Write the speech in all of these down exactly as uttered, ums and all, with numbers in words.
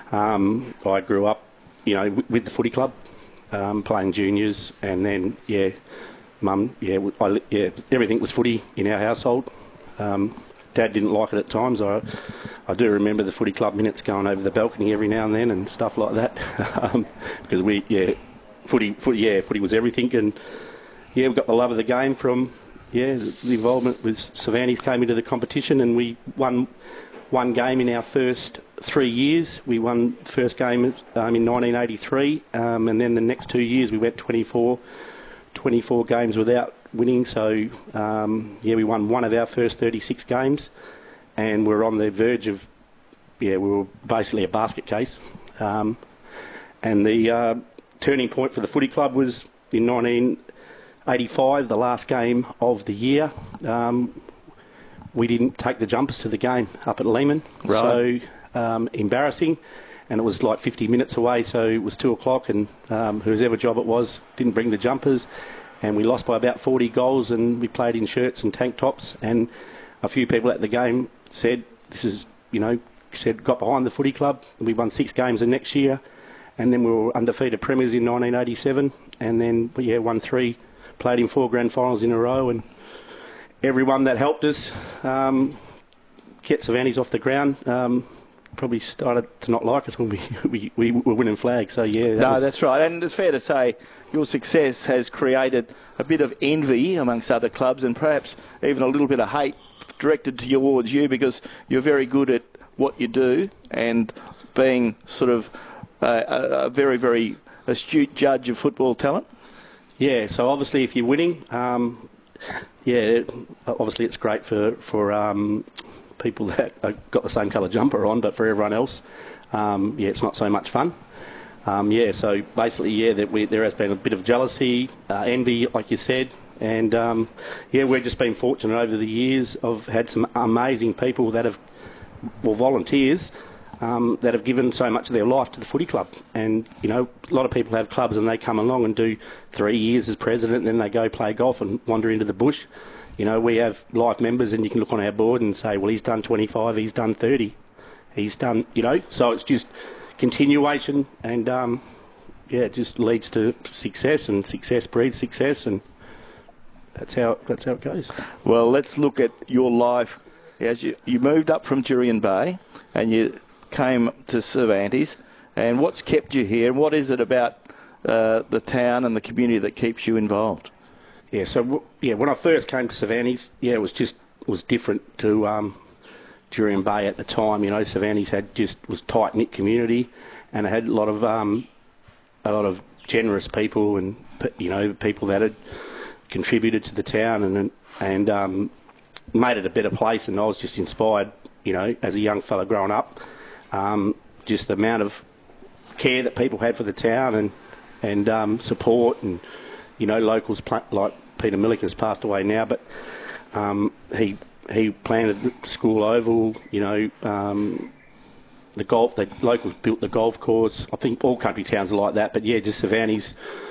Um, I grew up, you know, w- with the footy club, um, playing juniors, and then, yeah, mum, yeah, I, yeah, everything was footy in our household. Um, Dad didn't like it at times. I, I do remember the footy club minutes going over the balcony every now and then and stuff like that, um, because we, yeah, footy, footy, yeah, footy was everything, and yeah, we got the love of the game from, yeah, the involvement with Cervantes came into the competition, and we won one game in our first three years. We won the first game um, in nineteen eighty-three, um, and then the next two years we went twenty-four, twenty-four games without winning. So, um, yeah, we won one of our first thirty-six games, and we're on the verge of, yeah, we were basically a basket case. Um, and the uh, turning point for the footy club was in nineteen eighty-five, the last game of the year. Um, we didn't take the jumpers to the game up at Lehman, right. so um, embarrassing. And it was like fifty minutes away, so it was two o'clock, and um, whoever job it was didn't bring the jumpers, and we lost by about forty goals, and we played in shirts and tank tops, and a few people at the game said, this is, you know, said got behind the footy club. We won six games the next year, and then we were undefeated premiers in nineteen eighty-seven, and then, yeah, won three, played in four grand finals in a row, and everyone that helped us um, get Cervantes off the ground um, probably started to not like us when we, we, we were winning flags. So, yeah. That no, was... that's right. And it's fair to say your success has created a bit of envy amongst other clubs, and perhaps even a little bit of hate directed towards you, because you're very good at what you do, and being sort of uh, a, a very, very astute judge of football talent. Yeah, so obviously if you're winning, um, yeah, obviously it's great for, for um, people that have got the same colour jumper on, but for everyone else, um, yeah, it's not so much fun. Um, yeah, so basically, yeah, that we, there has been a bit of jealousy, uh, envy, like you said, and um, yeah, we've just been fortunate over the years. I've had some amazing people that have, well, volunteers, Um, that have given so much of their life to the footy club. And, you know, a lot of people have clubs and they come along and do three years as president, and then they go play golf and wander into the bush. You know, we have life members, and you can look on our board and say, well, he's done twenty-five, he's done thirty, he's done, you know, so it's just continuation, and, um, yeah, it just leads to success, and success breeds success, and that's how, that's how it goes. Well, let's look at your life. As you, you moved up from Jurien Bay, and you came to Cervantes, and what's kept you here, and what is it about uh, the town and the community that keeps you involved? Yeah, so w- yeah, when I first came to Cervantes, yeah, it was just it was different to um, Jurien Bay at the time. You know, Cervantes had just was tight knit community, and it had a lot of um, a lot of generous people, and you know, people that had contributed to the town, and and um, made it a better place. And I was just inspired, you know, as a young fella growing up. Um, just the amount of care that people had for the town, and and um, support, and you know, locals pl- like Peter Milliken's passed away now, but um, he he planted School Oval. You know, um, the golf. The locals built the golf course. I think all country towns are like that, but yeah, just Cervantes.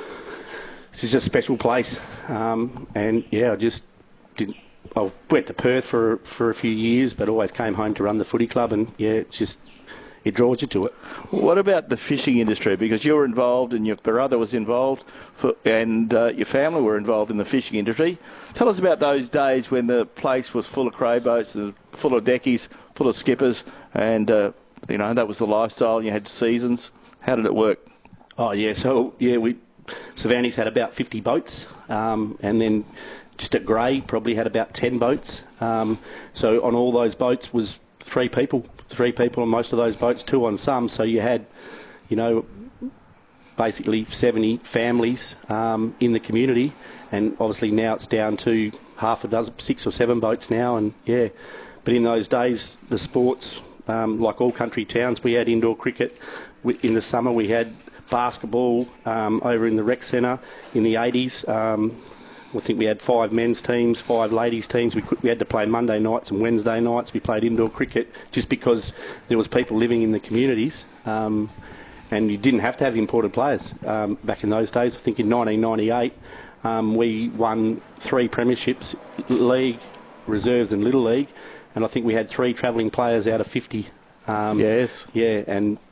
This is just a special place, um, and yeah, I just didn't. I went to Perth for for a few years, but always came home to run the footy club, and yeah, it's just. It draws you to it. What about the fishing industry? Because you were involved, and your brother was involved, for, and uh, your family were involved in the fishing industry. Tell us about those days when the place was full of crow boats, full of deckies, full of skippers, and uh, you know, that was the lifestyle. You had seasons. How did it work? Oh yeah, so yeah, we Cervantes had about fifty boats, um, and then just at Grey probably had about ten boats. Um, so on all those boats was three people, three people on most of those boats, two on some. So you had, you know, basically seventy families um, in the community, and obviously now it's down to half a dozen, six or seven boats now, and yeah. But in those days, the sports, um, like all country towns, we had indoor cricket. In the summer, we had basketball um, over in the rec centre in the eighties. Um, I think we had five men's teams, five ladies' teams. We could, we had to play Monday nights and Wednesday nights. We played indoor cricket just because there was people living in the communities, um, and you didn't have to have imported players um, back in those days. I think in nineteen ninety-eight um, we won three premierships, league, reserves and little league, and I think we had three travelling players out of fifty. Um, yes. Yeah, and